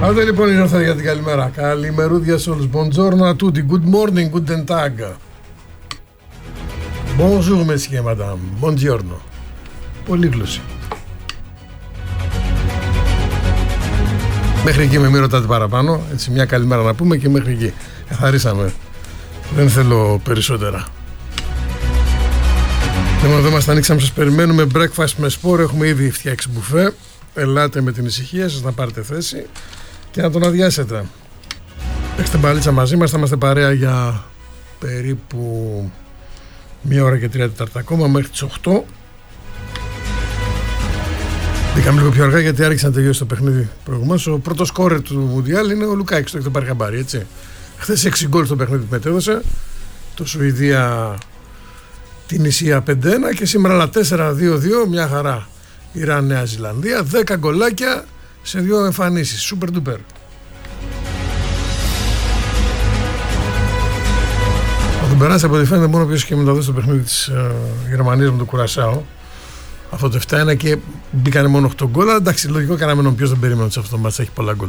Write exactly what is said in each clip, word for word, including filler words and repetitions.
Άντε λοιπόν ήρθα για την καλημέρα. Καλημερούδια σε όλους. Buongiorno a tutti. Good morning, guten Tag. Bonjour, messieurs, madame. Buongiorno. Πολύγλωση. Μέχρι εκεί με μη ρωτάτε παραπάνω. Έτσι μια καλημέρα να πούμε και μέχρι εκεί. Καθαρίσαμε. Δεν θέλω περισσότερα. Λοιπόν, εδώ μας τα ανοίξαμε, σας περιμένουμε. Breakfast με σπορ. Έχουμε ήδη φτιάξει μπουφέ. Ελάτε με την ησυχία σας να πάρετε θέση και να τον αδειάσετε. Έχετε μπαλίτσα μαζί μας, θα είμαστε παρέα για περίπου μία ώρα και τρία τέταρτα ακόμα μέχρι τις οκτώ. Μπήκαμε λίγο πιο αργά γιατί άρχισε να τελειώσει το παιχνίδι προηγουμένως. Ο πρώτος σκόρερ του Μουντιάλ είναι ο Λουκάκης, το έχετε πάρει χαμπάρι, έτσι. Χθες έξι γκολ στο παιχνίδι που μετέδωσε. Το Σουηδία την Ισία πέντε ένα και σήμερα άλλα τέσσερα δύο δύο, μια χαρά. Ιράν Νέα Ζηλανδία, δέκα γκολάκια σε δύο εμφανίσεις. Super duper. Θα τον περάσει από ό,τι φαίνεται μόνο ποιος είχε μεταδώσει το παιχνίδι της uh, Γερμανίας με το Κουρασάο. Αυτό το επτά ένα και μπήκανε μόνο οκτώ γκολ. Αλλά εντάξει, λογικό κανένα ποιος δεν περίμενε σε αυτό το μάτς, έχει πολλά γκολ.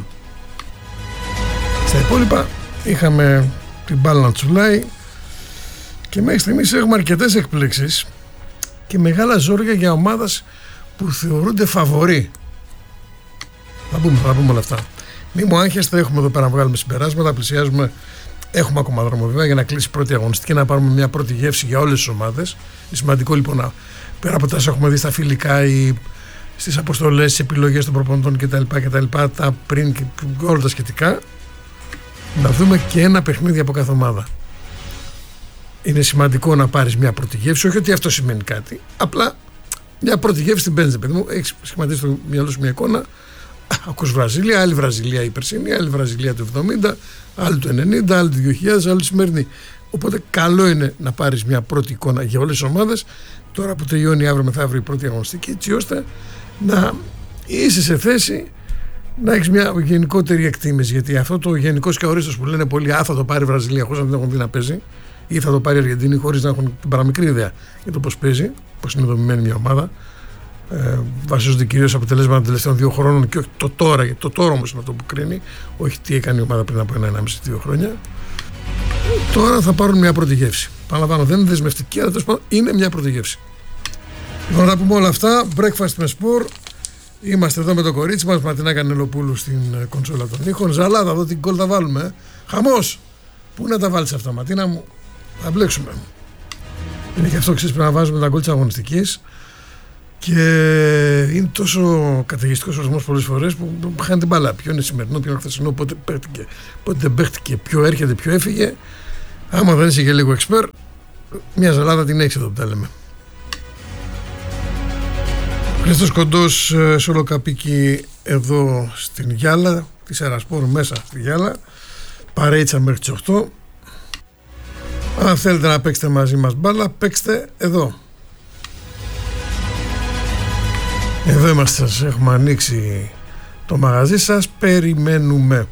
Στα υπόλοιπα είχαμε την μπάλα να τσουλάει και μέχρι στιγμής έχουμε αρκετές εκπλήξεις και μεγάλα ζόρια για ομάδες που θεωρούνται φαβορί. Θα πούμε, θα πούμε όλα αυτά. Μη μου άγχεστε, έχουμε εδώ πέρα να βγάλουμε συμπεράσματα, πλησιάζουμε, έχουμε ακόμα δρόμο βέβαια για να κλείσει η πρώτη αγωνιστική, να πάρουμε μια πρώτη γεύση για όλες τις ομάδες. Είναι σημαντικό λοιπόν να, πέρα από τα όσα έχουμε δει στα φιλικά ή στις αποστολές, στις επιλογές των προπονητών κτλ. κτλ τα πριν και όλα τα σχετικά, να δούμε και ένα παιχνίδι από κάθε ομάδα. Είναι σημαντικό να πάρεις μια πρώτη γεύση, όχι ότι αυτό σημαίνει κάτι, απλά μια πρώτη γεύση την παίρνεις, παιδί μου. Έχεις σχηματίσει στο μυαλό σου μια εικόνα. Ακούς Βραζιλία, άλλη Βραζιλία η περσινή, άλλη Βραζιλία του εβδομήντα, άλλη του ενενήντα, άλλη του δύο χιλιάδες, άλλη σημερινή. Οπότε καλό είναι να πάρεις μια πρώτη εικόνα για όλες τις ομάδες. Τώρα που τελειώνει αύριο μεθαύριο η πρώτη αγωνιστική, έτσι ώστε να είσαι σε θέση να έχεις μια γενικότερη εκτίμηση. Γιατί αυτό το γενικό σκαορίστος που λένε πολλοί, α, θα το πάρει η Βραζιλία χωρίς να την έχουν δει να παίζει, ή θα το πάρει η Αργεντινή χωρίς να έχουν την παραμικρή ιδέα για το πώς παίζει, πώς είναι δομημένη μια ομάδα. Ε, βασίζονται κυρίως αποτελέσματα των τελευταίων δύο χρόνων και όχι το τώρα, γιατί το τώρα όμως είναι αυτό που κρίνει, όχι τι έκανε η ομάδα πριν από ένα, ενάμιση, δύο χρόνια. Ε, τώρα θα πάρουν μια πρώτη γεύση. Παραλαμβάνω, δεν είναι δεσμευτική, αλλά τέλος πάντων είναι μια πρώτη γεύση. Λοιπόν, να πούμε όλα αυτά. Breakfast με σπορ. Είμαστε εδώ με το κορίτσι μας, Ματινά Κανελοπούλου στην κονσόλα των ήχων. Ζαλάδα, εδώ την γκολ θα βάλουμε. Ε. Χαμός! Πού να τα βάλεις αυτά, Ματίνα μου, θα μπλέξουμε. Είναι και αυτό ξέρεις, πρέπει να βάζουμε τα γκολ της αγωνιστικής. Και είναι τόσο καταιγιστικός ορισμός πολλές φορές που χάνει την μπάλα. Ποιο είναι σημερινό, ποιο είναι χθεσινό, πότε παίχτηκε, πότε δεν παίχτηκε, ποιο έρχεται, ποιο έφυγε. Άμα δεν είσαι και λίγο εξπέρ, μια ζαλάδα την έχεις εδώ που τα λέμε. Χρήστος Κοντός σε όλο καπίκι εδώ στην Γιάλα, της Ερασπόρου μέσα στη Γιάλα. Παρέιτσα μέχρι τις οκτώ. Αν θέλετε να παίξετε μαζί μας μπάλα, παίξτε εδώ. Εδώ είμαστε, σας έχουμε ανοίξει το μαγαζί σας, περιμένουμε.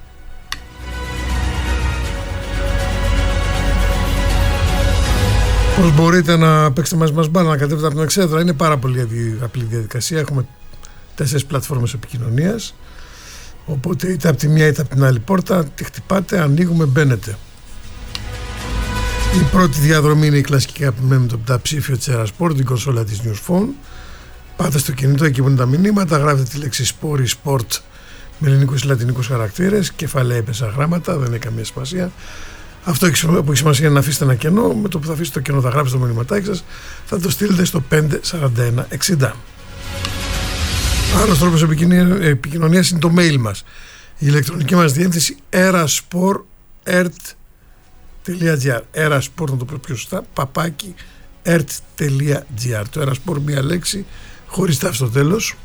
Πώς μπορείτε να παίξετε μαζί μας μπάλα, να κατέβετε από την εξέδρα, είναι πάρα πολύ απλή διαδικασία. Έχουμε τέσσερις πλατφόρμες επικοινωνίας, οπότε είτε από τη μία είτε από την άλλη πόρτα τη χτυπάτε, ανοίγουμε, μπαίνετε. Η πρώτη διαδρομή είναι η κλασική αγαπημένη με το πταψήφιο της Ερασπόρ, την κονσόλα της Newsphone. Πάτε στο κινητό εκεί που είναι τα μηνύματα, γράφετε τη λέξη σπορ ή sport με ελληνικούς ή λατινικούς χαρακτήρες, κεφαλαία έπεσα γράμματα, δεν έχει καμία σημασία. Αυτό που έχει σημασία είναι να αφήσετε ένα κενό. Με το που θα αφήσετε το κενό, θα γράψετε το μηνυματάκι σας, θα το στείλετε στο πέντε σαράντα ένα εξήντα. Άλλος τρόπος επικοινωνίας είναι το mail μας. Η ηλεκτρονική μας διεύθυνση erasport τελεία gr. Erasport, να το πω πιο σωστά, παπάκι ert τελεία gr. Το Erasport μία λέξη χωρίς τάφη στο τέλος.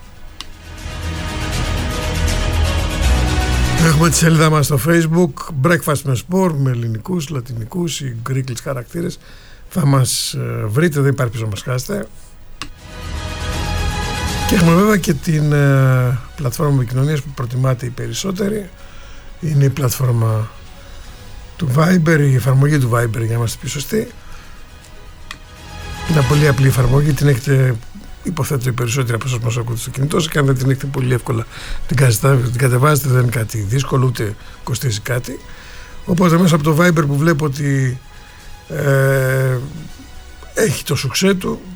Έχουμε τη σελίδα μας στο Facebook, Breakfast με Sport, με ελληνικούς, λατινικούς ή γκρίκλεις χαρακτήρες. Θα μας βρείτε, δεν υπάρχει πίσω να μας χάσετε. Και έχουμε βέβαια και την ε, πλατφόρμα επικοινωνίας που προτιμάτε οι περισσότεροι. Είναι η πλατφόρμα του Viber, η εφαρμογή του Viber για να είμαστε πιο σωστοί. Είναι πολύ απλή εφαρμογή, την έχετε υποθέτω οι περισσότεροι από εσάς μας ακούτε στο κινητό σας, και αν δεν την έχετε πολύ εύκολα την, την κατεβάζετε, δεν είναι κάτι δύσκολο, ούτε κοστίζει κάτι. Οπότε μέσα από το Viber που βλέπω ότι ε, έχει το σουξέ του,